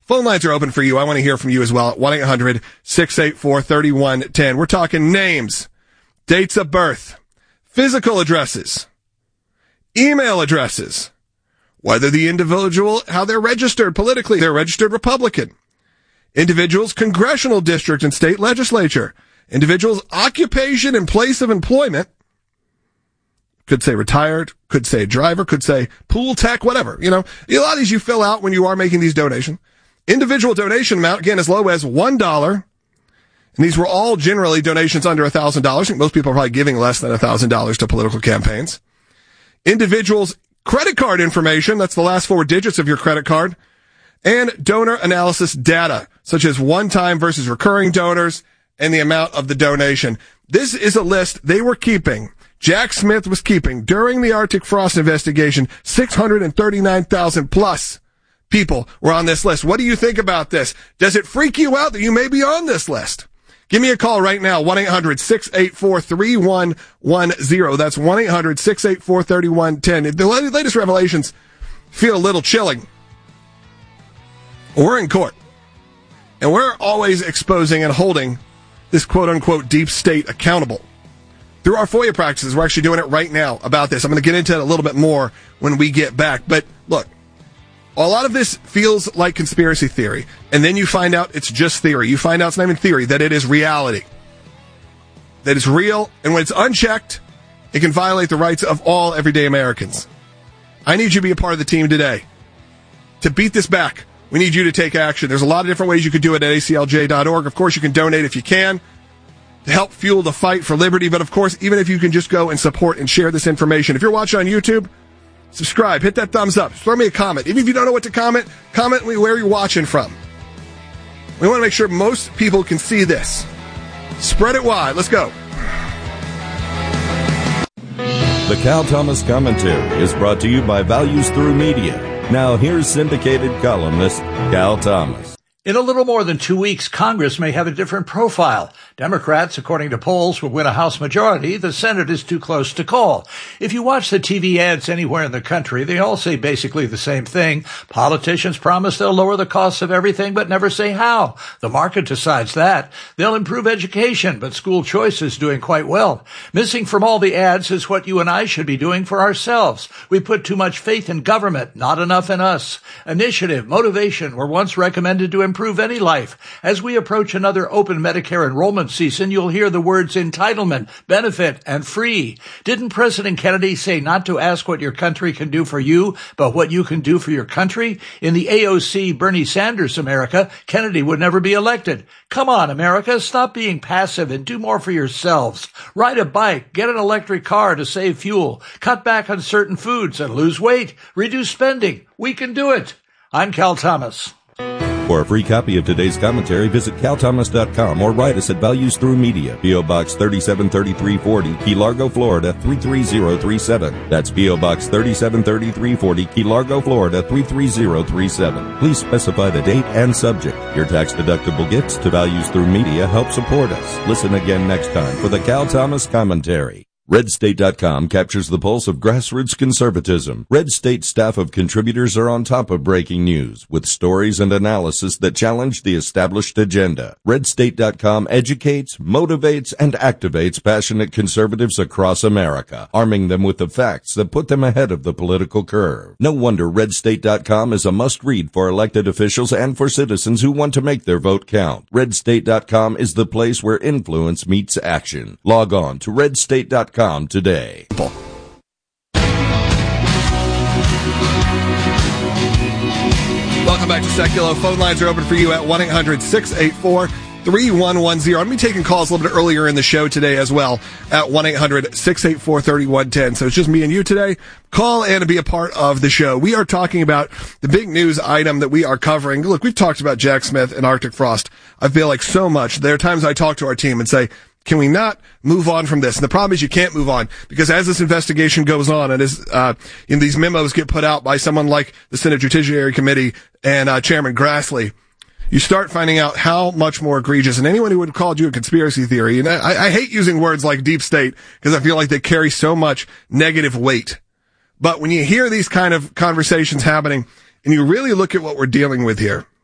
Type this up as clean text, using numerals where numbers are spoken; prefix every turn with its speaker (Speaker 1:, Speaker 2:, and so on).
Speaker 1: Phone lines are open for you. I want to hear from you as well at 1-800-684-3110. We're talking names, dates of birth, physical addresses, email addresses, whether the individual, how they're registered politically, they're registered Republican, individuals' congressional district and state legislature, individuals' occupation and place of employment, could say retired, could say driver, could say pool tech, whatever. You know, a lot of these you fill out when you are making these donations. Individual donation amount, again, as low as $1. And these were all generally donations under $1,000. I think most people are probably giving less than $1,000 to political campaigns. Individuals' credit card information, that's the last 4 digits of your credit card. And donor analysis data, such as one-time versus recurring donors and the amount of the donation. This is a list they were keeping. Jack Smith was keeping during the Arctic Frost investigation. 639,000 plus people were on this list. What do you think about this? Does it freak you out that you may be on this list? Give me a call right now, 1-800-684-3110. That's 1-800-684-3110. If the latest revelations feel a little chilling, we're in court, and we're always exposing and holding this quote-unquote deep state accountable. Through our FOIA practices, we're actually doing it right now about this. I'm going to get into it a little bit more when we get back. But look, a lot of this feels like conspiracy theory, and then you find out it's just theory. You find out it's not even theory, that it is reality. That it's real, and when it's unchecked, it can violate the rights of all everyday Americans. I need you to be a part of the team today. To beat this back, we need you to take action. There's a lot of different ways you could do it at aclj.org. Of course, you can donate if you can, to help fuel the fight for liberty. But of course, even if you can just go and support and share this information. If you're watching on YouTube, subscribe, hit that thumbs up, throw me a comment. Even if you don't know what to comment where you're watching from. We want to make sure most people can see this. Spread it wide. Let's go.
Speaker 2: The Cal Thomas Commentary is brought to you by Values Through Media. Now here's syndicated columnist Cal Thomas.
Speaker 3: In a little more than 2 weeks, Congress may have a different profile. Democrats, according to polls, will win a House majority. The Senate is too close to call. If you watch the TV ads anywhere in the country, they all say basically the same thing. Politicians promise they'll lower the costs of everything, but never say how. The market decides that. They'll improve education, but school choice is doing quite well. Missing from all the ads is what you and I should be doing for ourselves. We put too much faith in government, not enough in us. Initiative, motivation were once recommended to improve any life. As we approach another open Medicare enrollment season, you'll hear the words entitlement, benefit, and free. Didn't President Kennedy say not to ask what your country can do for you, but what you can do for your country? In the AOC Bernie Sanders America, Kennedy would never be elected. Come on, America, stop being passive and do more for yourselves. Ride a bike, get an electric car to save fuel, cut back on certain foods and lose weight, reduce spending. We can do it. I'm Cal Thomas.
Speaker 2: For a free copy of today's commentary, visit calthomas.com or write us at Values Through Media, P.O. Box 373340, Key Largo, Florida 33037. That's P.O. Box 373340, Key Largo, Florida 33037. Please specify the date and subject. Your tax-deductible gifts to Values Through Media help support us. Listen again next time for the Cal Thomas Commentary. RedState.com captures the pulse of grassroots conservatism. Red State staff of contributors are on top of breaking news with stories and analysis that challenge the established agenda. RedState.com educates, motivates, and activates passionate conservatives across America, arming them with the facts that put them ahead of the political curve. No wonder RedState.com is a must-read for elected officials and for citizens who want to make their vote count. RedState.com is the place where influence meets action. Log on to RedState.com today.
Speaker 1: Welcome back to Seculo. Phone lines are open for you at 1-800-684-3110. I'm going to be taking calls a little bit earlier in the show today as well at 1-800-684-3110. So it's just me and you today. Call and be a part of the show. We are talking about the big news item that we are covering. Look, we've talked about Jack Smith and Arctic Frost. I feel like so much. There are times I talk to our team and say, can we not move on from this? And the problem is you can't move on because as this investigation goes on and as these memos get put out by someone like the Senate Judiciary Committee and Chairman Grassley, you start finding out how much more egregious. And anyone who would have called you a conspiracy theory, and I hate using words like deep state because I feel like they carry so much negative weight. But when you hear these kind of conversations happening and you really look at what we're dealing with here,